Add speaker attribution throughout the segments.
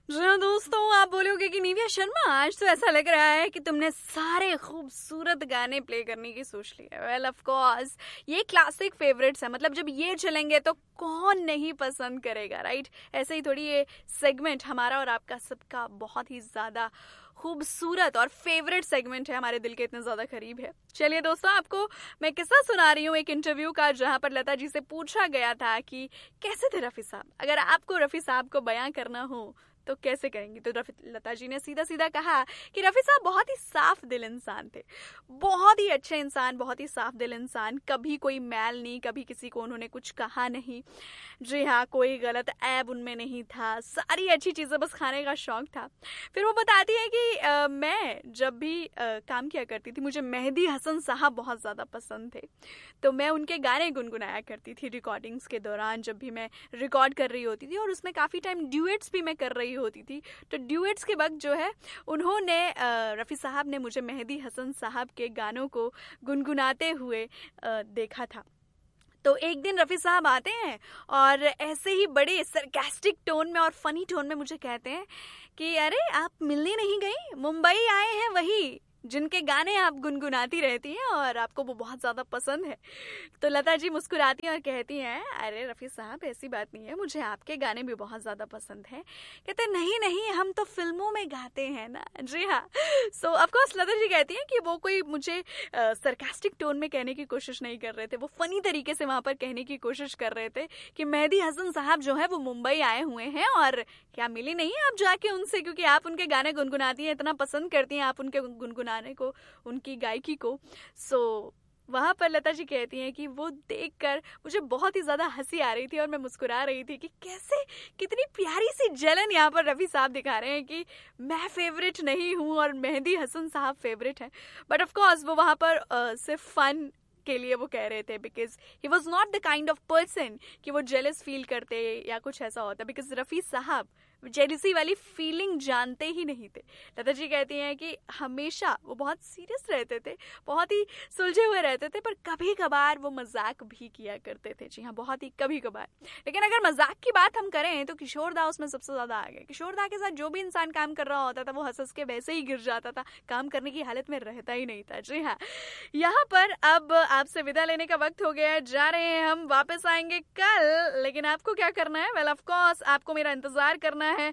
Speaker 1: जी हाँ दोस्तों, आप बोलोगे कि निव्या शर्मा आज तो ऐसा लग रहा है कि तुमने सारे खूबसूरत गाने प्ले करने की सोच ली है। वेल ऑफ कोर्स ये क्लासिक फेवरेट्स है, मतलब जब ये चलेंगे तो कौन नहीं पसंद करेगा, राइट? ऐसे ही थोड़ी ये सेगमेंट हमारा और आपका सबका बहुत ही ज्यादा खूबसूरत और फेवरेट सेगमेंट है, हमारे दिल के इतने ज्यादा करीब है। चलिए दोस्तों, आपको मैं किस्सा सुना रही हूँ एक इंटरव्यू का, जहां पर लता जी से पूछा गया था कि कैसे थे रफी साहब, अगर आपको रफी साहब को बयां करना हो तो कैसे करेंगी। तो लता जी ने सीधा सीधा कहा कि रफी साहब बहुत ही साफ दिल इंसान थे, बहुत ही अच्छे इंसान, बहुत ही साफ दिल इंसान, कभी कोई मैल नहीं, कभी किसी को उन्होंने कुछ कहा नहीं। जी हाँ, कोई गलत ऐब उनमें नहीं था, सारी अच्छी चीजें, बस खाने का शौक था। फिर वो बताती है कि मैं जब भी काम किया करती थी, मुझे मेहदी हसन साहब बहुत ज्यादा पसंद थे, तो मैं उनके गाने गुनगुनाया करती थी रिकॉर्डिंग्स के दौरान, जब भी मैं रिकॉर्ड कर रही होती थी। और उसमें काफ़ी टाइम ड्यूएट्स भी मैं कर रही होती थी, तो ड्यूएट्स के वक्त जो है उन्होंने रफ़ी साहब ने मुझे मेहदी हसन साहब के गानों को गुनगुनाते हुए देखा था। तो एक दिन रफ़ी साहब आते हैं और ऐसे ही बड़े सरकास्टिक टोन में और फनी टोन में मुझे कहते हैं कि अरे आप मिलने नहीं गई, मुंबई आए हैं वही जिनके गाने आप गुनगुनाती रहती हैं और आपको वो बहुत ज़्यादा पसंद है। तो लता जी मुस्कुराती हैं और कहती हैं, अरे रफ़ी साहब ऐसी बात नहीं है, मुझे आपके गाने भी बहुत ज़्यादा पसंद हैं। कहते नहीं नहीं, हम तो फिल्मों में गाते हैं ना। जी हाँ। सो ऑफकोर्स लता जी कहती हैं कि वो कोई मुझे सरकास्टिक टोन में कहने की कोशिश नहीं कर रहे थे, वो फनी तरीके से वहाँ पर कहने की कोशिश कर रहे थे कि मेहदी हसन साहब जो है वो मुंबई आए हुए हैं और क्या मिली नहीं आप जाके उनसे, क्योंकि आप उनके गाने गुनगुनाती हैं, इतना पसंद करती हैं आप उनके गुनगुनाने को, उनकी गायकी को। सो वहां पर लता जी कहती हैं कि वो देखकर मुझे बहुत ही ज्यादा हंसी आ रही थी और मैं मुस्कुरा रही थी कि कैसे, कितनी प्यारी सी जलन यहाँ पर रफी साहब दिखा रहे हैं कि मैं फेवरेट नहीं हूँ और मेहदी हसन साहब फेवरेट हैं। बट ऑफ कोर्स वो वहां पर सिर्फ फन के लिए वो कह रहे थे, because he was not the kind of person कि वो जेलस फील करते या कुछ ऐसा होता, बिकॉज रफी साहब जेलसी वाली फीलिंग जानते ही नहीं थे। लता जी कहती हैं कि हमेशा वो बहुत सीरियस रहते थे, बहुत ही सुलझे हुए रहते थे, पर कभी कभार वो मजाक भी किया करते थे। जी हाँ, बहुत ही कभी कभार। लेकिन अगर मजाक की बात हम करें तो किशोर दा उसमें सबसे ज्यादा आ गए। किशोर दा के साथ जो भी इंसान काम कर रहा होता था वो हंस हंस के वैसे ही गिर जाता था, काम करने की हालत में रहता ही नहीं था। जी हाँ, यहाँ पर अब आपसे विदा लेने का वक्त हो गया है, जा रहे हैं हम, वापस आएंगे कल। लेकिन आपको क्या करना है? वेल ऑफ कोर्स आपको मेरा इंतजार करना है,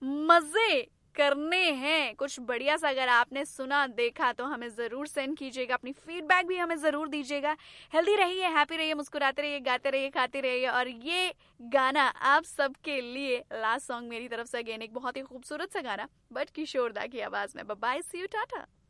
Speaker 1: मजे करने हैं कुछ बढ़िया सा। अगर आपने सुना देखा तो हमें जरूर सेंड कीजिएगा, अपनी फीडबैक भी हमें जरूर दीजिएगा। हेल्दी रहिए, हैप्पी रहिए, मुस्कुराते रहिए, गाते रहिए, खाते रहिए। और ये गाना आप सबके लिए लास्ट सॉन्ग मेरी तरफ से, अगेन एक बहुत ही खूबसूरत सा गाना, बट किशोर दा की आवाज में। Bye bye, C you, Tata.